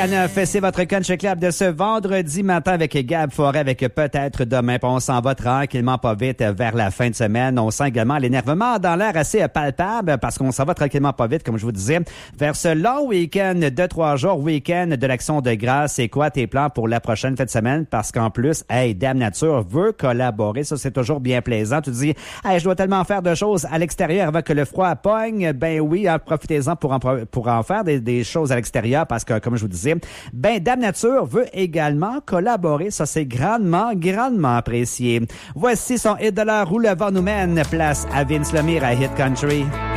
C'est votre Country Club de ce vendredi matin avec Gab Forêt, avec peut-être demain. Puis on s'en va tranquillement pas vite vers la fin de semaine. On sent également l'énervement dans l'air assez palpable parce qu'on s'en va tranquillement pas vite, comme je vous disais, vers ce long week-end de 3 jours, week-end de l'Action de grâce. C'est quoi tes plans pour la prochaine fin de semaine? Parce qu'en plus, hey, Dame Nature veut collaborer. Ça, c'est toujours bien plaisant. Tu te dis, hey, je dois tellement faire de choses à l'extérieur avant que le froid pogne. Ben oui, profitez-en pour en faire des choses à l'extérieur parce que, comme je vous disais, ben, Dame Nature veut également collaborer. Ça, c'est grandement apprécié. Voici son hit de l'heure où le vent nous mène. Place à Vince Lemire à Hit Country.